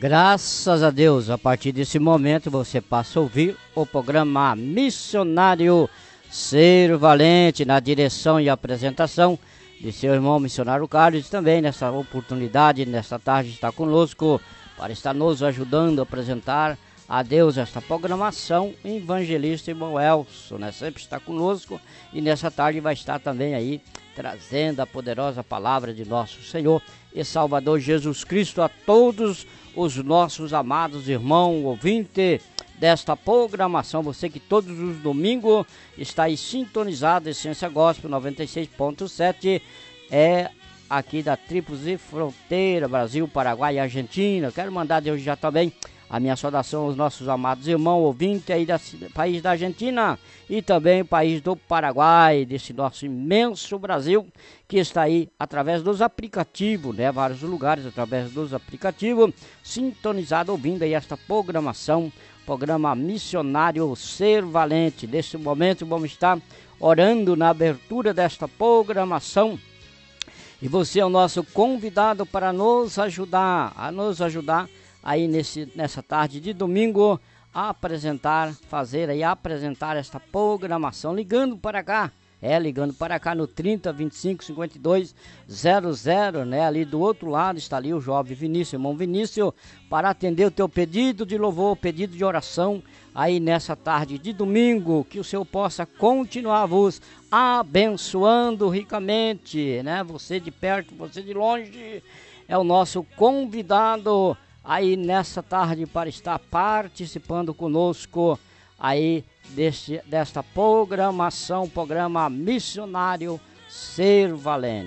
Graças a Deus, a partir desse momento você passa a ouvir o programa Missionário Ser Valente, na direção e apresentação de seu irmão missionário Carlos. Também nessa oportunidade, nesta tarde, está conosco para estar nos ajudando a apresentar a Deus esta programação, evangelista irmão Elson, né? Sempre está conosco e nessa tarde vai estar também aí trazendo a poderosa palavra de nosso Senhor e Salvador Jesus Cristo a todos os nossos amados irmãos ouvintes desta programação. Você que todos os domingos está aí sintonizado, Essência Gospel 96.7, é aqui da Tríplice Fronteira, Brasil, Paraguai e Argentina. Quero mandar desde já também a minha saudação aos nossos amados irmãos ouvintes aí do país da Argentina e também o país do Paraguai, desse nosso imenso Brasil, que está aí através dos aplicativos, né? Vários lugares através dos aplicativos, sintonizado, ouvindo aí esta programação, programa Missionário Ser Valente. Neste momento vamos estar orando na abertura desta programação. E você é o nosso convidado para nos ajudar, aí nessa tarde de domingo a apresentar esta programação, ligando para cá no 30 25 52 00, né? Ali do outro lado está ali o jovem Vinícius, irmão Vinícius, para atender o teu pedido de louvor, pedido de oração, aí nessa tarde de domingo, que o Senhor possa continuar vos abençoando ricamente, né? Você de perto, você de longe, é o nosso convidado aí nessa tarde para estar participando conosco aí desta programação, programa Missionário Ser Valente.